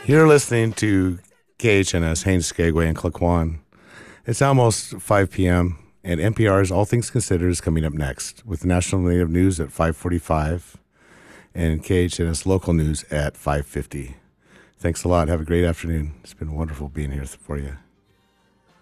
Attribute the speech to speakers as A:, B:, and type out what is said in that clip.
A: You're listening to KHNS, Haines Skagway, and Claquan. It's almost 5 p.m., and NPR's All Things Considered is coming up next with National Native News at 5:45 and KHNS Local News at 5:50. Thanks a lot. Have a great afternoon. It's been wonderful being here for you.